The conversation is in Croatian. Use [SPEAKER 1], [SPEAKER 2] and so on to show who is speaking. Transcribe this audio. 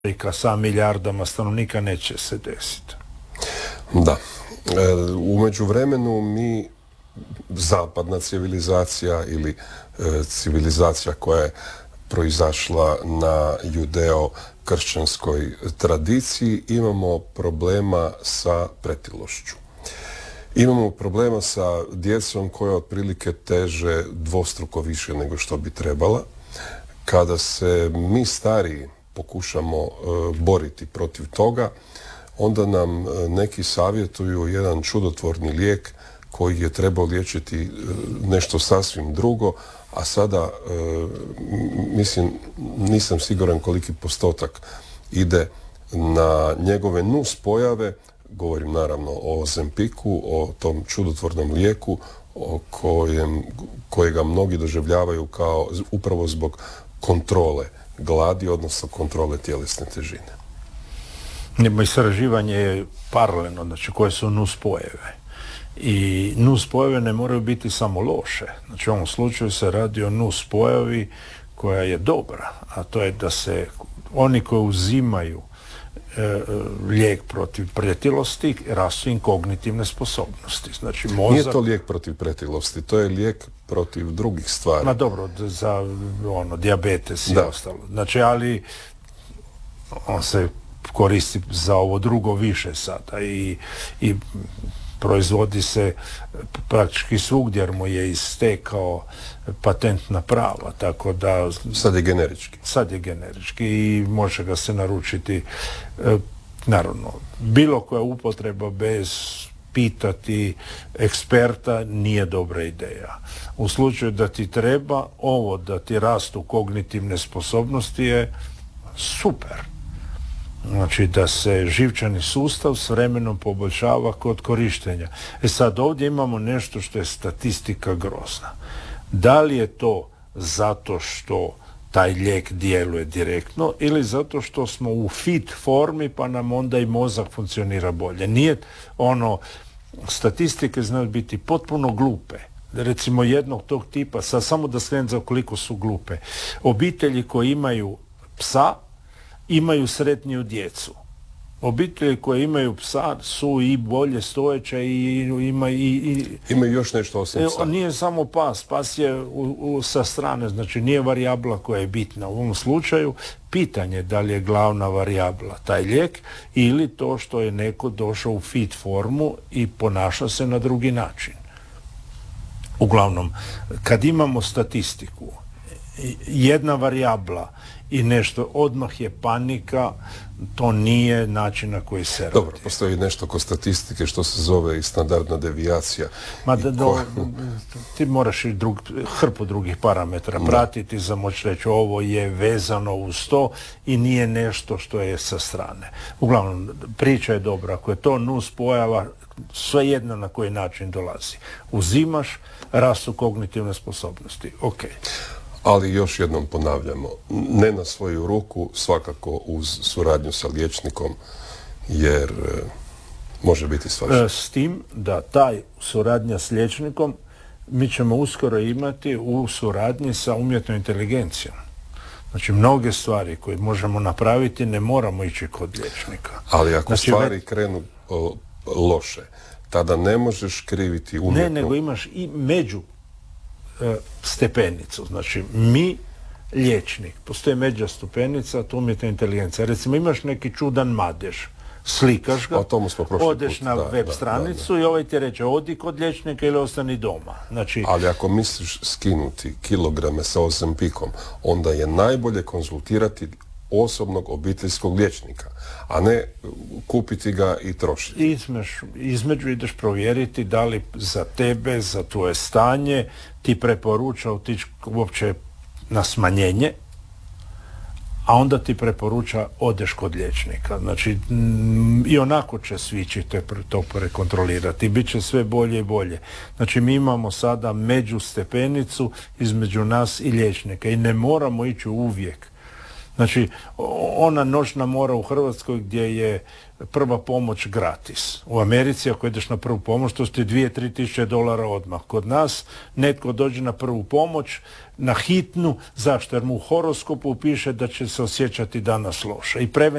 [SPEAKER 1] sa milijardama stanovnika neće se desiti.
[SPEAKER 2] Da. U međuvremenu mi, zapadna civilizacija ili civilizacija koja je proizašla na judeo-kršćanskoj tradiciji, imamo problema sa pretilošću. Imamo problema sa djecom koja otprilike teže dvostruko više nego što bi trebala. Kada se mi stariji pokušamo boriti protiv toga, onda nam neki savjetuju jedan čudotvorni lijek koji je trebao liječiti nešto sasvim drugo, a sada, mislim, nisam siguran koliki postotak ide na njegove nuspojave. Govorim naravno o Ozempiku, o tom čudotvornom lijeku kojega mnogi doživljavaju kao upravo zbog kontrole gladi, odnosno kontrole tjelesne težine.
[SPEAKER 1] Istraživanje je paralelno, znači koje su nuspojave. I nuspojave ne moraju biti samo loše. Znači u ovom slučaju se radi o nuspojavi koja je dobra, a to je da se oni koji uzimaju lijek protiv pretilosti, rastu im kognitivne sposobnosti. Znači, mozak...
[SPEAKER 2] Nije to lijek protiv pretilosti, to je lijek protiv drugih stvari.
[SPEAKER 1] Ma dobro, za dijabetes i ostalo. Znači, ali on se koristi za ovo drugo više sada i proizvodi se praktički svugdje jer mu je istekao patentna prava, tako da...
[SPEAKER 2] Sad je generički.
[SPEAKER 1] Sad je generički i može ga se naručiti, naravno, bilo koja upotreba bez pitati eksperta nije dobra ideja. U slučaju da ti treba ovo, da ti rastu kognitivne sposobnosti je super. Znači da se živčani sustav s vremenom poboljšava kod korištenja. Sad ovdje imamo nešto što je statistika grozna. Da li je to zato što taj lijek djeluje direktno ili zato što smo u fit formi pa nam onda i mozak funkcionira bolje. Nije statistike znaju biti potpuno glupe. Recimo jednog tog tipa, sad samo da skrenem za koliko su glupe. Obitelji koji imaju psa imaju sretniju djecu. Obitelji koje imaju psa su i bolje stojeće i
[SPEAKER 2] imaju još nešto osim psa.
[SPEAKER 1] Nije samo pas je sa strane, znači nije varijabla koja je bitna. U ovom slučaju pitanje da li je glavna varijabla taj lijek ili to što je neko došao u fit formu i ponaša se na drugi način. Uglavnom, kad imamo statistiku, jedna varijabla i nešto, odmah je panika, to nije način na koji se radi.
[SPEAKER 2] Dobro, postoji nešto kod statistike što se zove i standardna devijacija.
[SPEAKER 1] Ti moraš i hrpu drugih parametara pratiti za moći reći ovo je vezano uz to i nije nešto što je sa strane. Uglavnom, priča je dobra. Ako je to nuspojava, svejedno na koji način dolazi. Uzimaš, rastu kognitivne sposobnosti. Ok.
[SPEAKER 2] Ali još jednom ponavljamo, ne na svoju ruku, svakako uz suradnju sa liječnikom, jer može biti svašta.
[SPEAKER 1] S tim da taj suradnja s liječnikom mi ćemo uskoro imati u suradnji sa umjetnom inteligencijom. Znači, mnoge stvari koje možemo napraviti ne moramo ići kod liječnika.
[SPEAKER 2] Ali ako stvari krenu loše, tada ne možeš kriviti umjetnu...
[SPEAKER 1] Ne, nego imaš i među stepenicu. Znači, mi, liječnik, postoji međa stupenica, tu umjetna inteligencija. Recimo, imaš neki čudan madež, slikaš ga, odeš na web stranicu i ovaj ti reče, odi kod liječnika ili ostani doma. Znači,
[SPEAKER 2] ali ako misliš skinuti kilograme sa Ozempikom, onda je najbolje konzultirati osobnog obiteljskog liječnika, a ne kupiti ga i trošiti.
[SPEAKER 1] Između ideš provjeriti da li za tebe, za tvoje stanje ti preporuča otići uopće na smanjenje, a onda ti preporuča odeš kod liječnika. Znači, i onako će svi ćete to prekontrolirati. Bit će sve bolje i bolje. Znači, mi imamo sada među stepenicu između nas i liječnika i ne moramo ići uvijek Znači, ona noćna mora u Hrvatskoj gdje je prva pomoć gratis. U Americi ako ideš na prvu pomoć, to ste 2-3 tisuće dolara odmah. Kod nas netko dođe na prvu pomoć, na hitnu, zašto? Jer mu u horoskopu piše da će se osjećati danas loše. I